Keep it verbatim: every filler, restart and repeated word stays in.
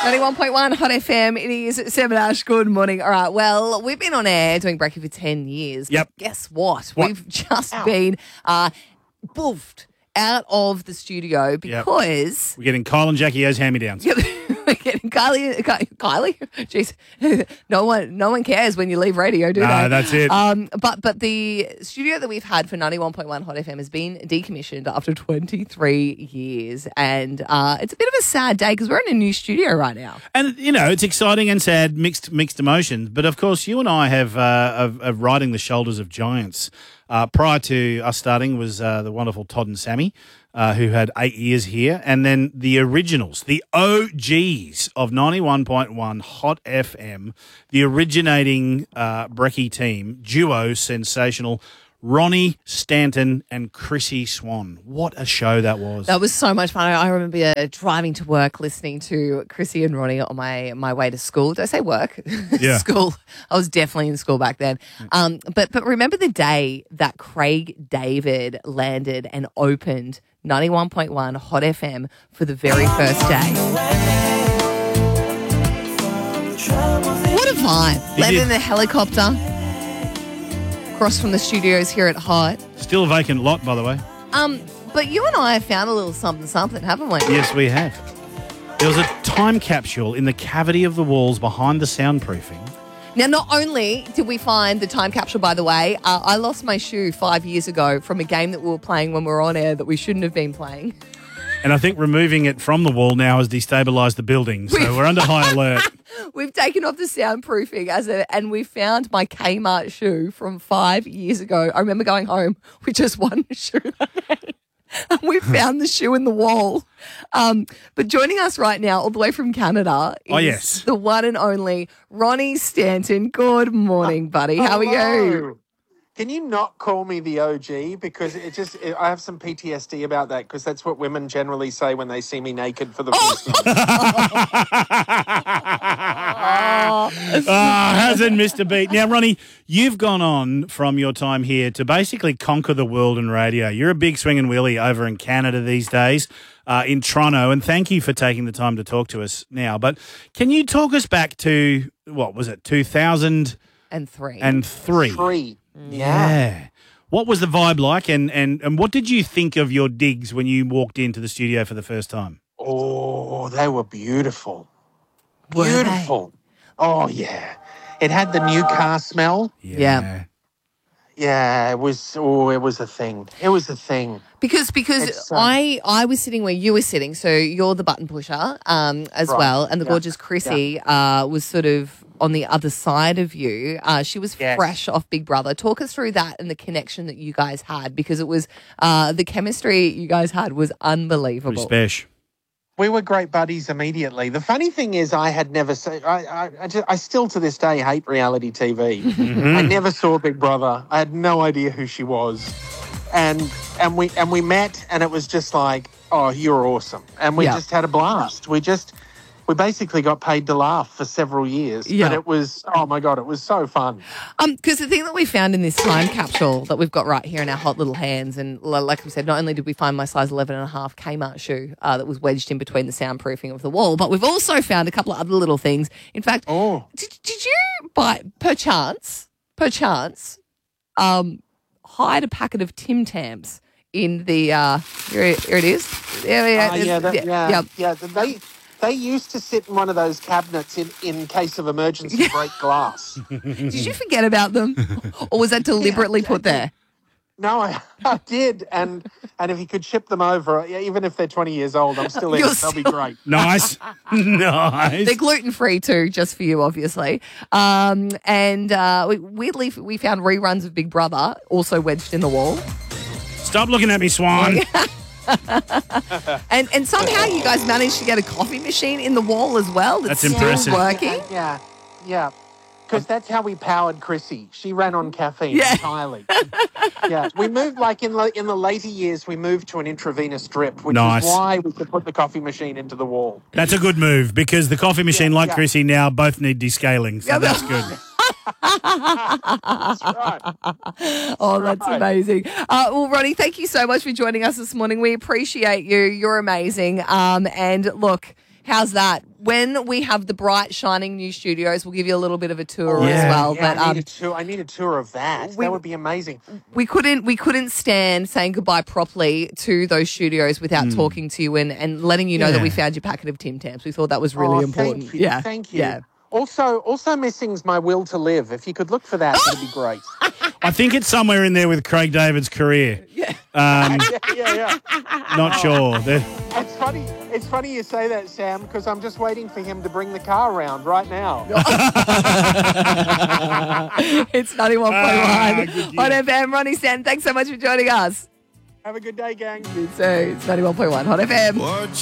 ninety-one point one Hot F M. It is seven Ash. Good morning. All right. Well, we've been on air doing Breaky for ten years. Yep. But guess what? What? We've just Ow. been uh, boofed out of the studio because Yep. We're getting Kyle and Jackie O's hand-me-downs. Yep. We're getting Kylie. Ky- Kylie. Jeez. No one. No one cares when you leave radio, do No, they? that's it. Um. But but the studio that we've had for ninety-one point one Hot F M has been decommissioned after twenty-three years, and uh, it's a bit of a sad day because we're in a new studio right now. And, you know, it's exciting and sad, mixed mixed emotions. But, of course, you and I have, uh, of, of riding the shoulders of giants. Uh, prior to us starting was uh, the wonderful Todd and Sammy, uh, who had eight years here. And then the originals, the O Gs of ninety-one point one Hot F M, the originating uh, Brecky team, duo sensational, Ronnie Stanton and Chrissy Swan. What a show that was. That was so much fun. I remember uh, driving to work listening to Chrissy and Ronnie on my, my way to school. Did I say work? Yeah. School. I was definitely in school back then. Um, but but remember the day that Craig David landed and opened ninety-one point one Hot F M for the very first day. What a vibe. He Landed did. in a helicopter across from the studios here at Hot. Still a vacant lot, by the way. Um, but you and I have found a little something something, haven't we? Yes, we have. There was a time capsule in the cavity of the walls behind the soundproofing. Now, not only did we find the time capsule, by the way, uh, I lost my shoe five years ago from a game that we were playing when we were on air that we shouldn't have been playing. And I think removing it from the wall now has destabilised the building. So we're under high alert. We've taken off the soundproofing as a, and we found my Kmart shoe from five years ago. I remember going home with just one shoe. And we found the shoe in the wall. Um, but joining us right now, all the way from Canada, is Oh, yes. the one and only Ronnie Stanton. Good morning, buddy. How are you? Hello. Can you not call me the O G? Because it just, it, I have some P T S D about that because that's what women generally say when they see me naked for the first time. Ah, hasn't missed a beat. Now, Ronnie, you've gone on from your time here to basically conquer the world in radio. You're a big swinging wheelie over in Canada these days, uh, in Toronto, and thank you for taking the time to talk to us now. But can you talk us back to, what was it, two thousand three. And three. Three. Yeah. Yeah. What was the vibe like, and, and, and what did you think of your digs when you walked into the studio for the first time? Oh, they were beautiful. Were they? Beautiful. Oh, yeah. It had the new car smell. Yeah. Yeah, it was, oh, it was a thing. It was a thing. Because because It's, um, I I was sitting where you were sitting, so you're the button pusher um, as Right. well, and the Yeah. gorgeous Chrissy uh, was sort of on the other side of you. Uh, she was Yes. fresh off Big Brother. Talk us through that and the connection that you guys had, because it was uh, the chemistry you guys had was Pretty unbelievable. special. We were great buddies immediately. The funny thing is, I had never seen. I, I, I, just, I still to this day hate reality T V. I never saw Big Brother. I had no idea who she was, and and we and we met, and it was just like, oh, you're awesome, and we Yeah. just had a blast. We just we basically got paid to laugh for several years. Yeah. But it was, oh my God, it was so fun. Um, because the thing that we found in this time capsule that we've got right here in our hot little hands, and li- like I said, not only did we find my size eleven and a half Kmart shoe uh, that was wedged in between the soundproofing of the wall, but we've also found a couple of other little things. In fact, Oh. did, did you buy, perchance, perchance, um, hide a packet of Tim Tams in the, uh, here, here it is. There we Ah, go. yeah, that, yeah, yeah. yeah. They they used to sit in one of those cabinets in, in case of emergency, break glass. Did you forget about them? Or was that deliberately Yeah, I put there? No, I, I did, and and if you could ship them over, yeah, even if they're twenty years old, I'm still in. You're it. They'll be still- great. Nice. nice. They're gluten-free too, just for you, obviously. Um, and uh, we, weirdly, we found reruns of Big Brother also wedged in the wall. Stop looking at me, Swan. And and somehow you guys managed to get a coffee machine in the wall as well. That's, That's impressive. Still working. Yeah, yeah. Because that's how we powered Chrissy. She ran on caffeine Yeah. entirely. Yeah, we moved like in the, in the later years. We moved to an intravenous drip, which Nice. is why we could put the coffee machine into the wall. That's a good move because the coffee machine, Yeah, like yeah. Chrissy, now both need descaling. So Yeah, that's but- good. That's right. Oh, that's Right. amazing. Uh, well, Ronnie, thank you so much for joining us this morning. We appreciate you. You're amazing. Um, and look, how's that? when we have the bright, shining new studios, we'll give you a little bit of a tour Yeah. as well. Yeah, but I, um, need a tour, I need a tour of that. we- that would be amazing. we couldn't we couldn't stand saying goodbye properly to those studios without talking to you and, and letting you know that we Yeah. found your packet of Tim Tams. We thought that was really Oh, important. Thank you. Yeah, Thank you. Yeah. Also, also missing's my will to live. If you could look for that, that'd be great. I think it's somewhere in there with Craig David's career. Yeah. Um, yeah, yeah, yeah. not sure. They're- It's funny. It's funny you say that, Sam, because I'm just waiting for him to bring the car around right now. It's ninety-one point Ah, one good on deal. F M. Ronnie Stan, thanks so much for joining us. Have a good day, gang. You too. It's ninety-one point one Hot F M.